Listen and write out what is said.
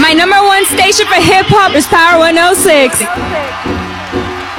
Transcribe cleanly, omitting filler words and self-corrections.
My number one station for hip hop is Power 106.